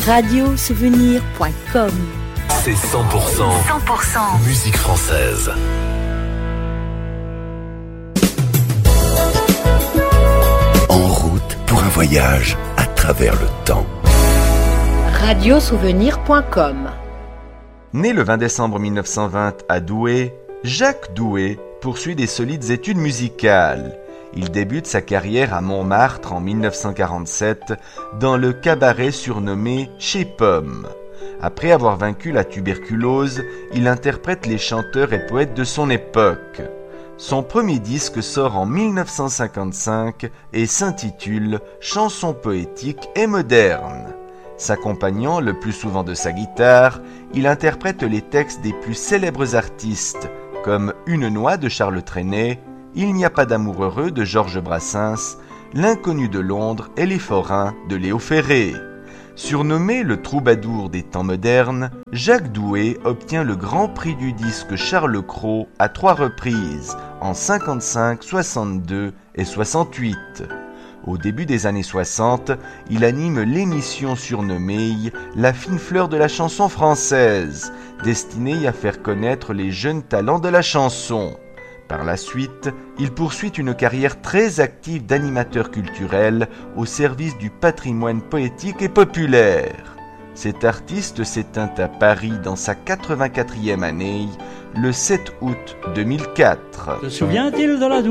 Radiosouvenir.com. C'est 100% musique française. En route pour un voyage à travers le temps. Radiosouvenir.com. Né le 20 décembre 1920 à Douai, Jacques Douai poursuit des solides études musicales. Il débute sa carrière à Montmartre en 1947 dans le cabaret surnommé Chez Pomme. Après avoir vaincu la tuberculose, il interprète les chanteurs et poètes de son époque. Son premier disque sort en 1955 et s'intitule « Chansons poétiques et modernes ». S'accompagnant le plus souvent de sa guitare, il interprète les textes des plus célèbres artistes, comme Une noix de Charles Trenet, Il n'y a pas d'amour heureux de Georges Brassens, L'inconnu de Londres et Les forains de Léo Ferré. Surnommé le troubadour des temps modernes, Jacques Douai obtient le grand prix du disque Charles Cros à 3 reprises, en 55, 62 et 68. Au début des années 60, il anime l'émission surnommée La fine fleur de la chanson française, destinée à faire connaître les jeunes talents de la chanson. Par la suite, il poursuit une carrière très active d'animateur culturel au service du patrimoine poétique et populaire. Cet artiste s'éteint à Paris dans sa 84e année, le 7 août 2004. Se souvient-il de la